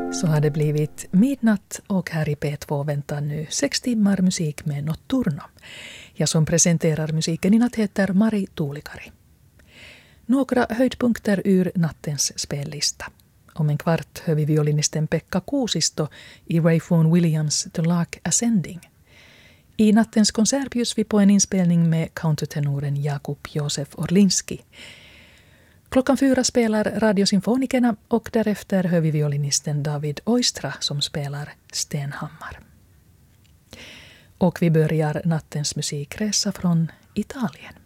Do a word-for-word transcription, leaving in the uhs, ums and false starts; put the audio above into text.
Så har det blivit midnatt och här i P två väntar nu sex timmar musik med Notturno. Jag som presenterar musiken i natt heter Mari Tuulikari. Några höjdpunkter ur nattens spellista. Om en kvart hör vi violinisten Pekka Kuusisto i Rayfon Williams The Lark Ascending. I nattens konsert bjuds vi på en inspelning med countertenoren Jakub Josef Orlinski. Klockan fyra spelar Radiosymfonikerna och därefter hör vi violinisten David Oistra som spelar Stenhammar. Och vi börjar nattens musikresa från Italien.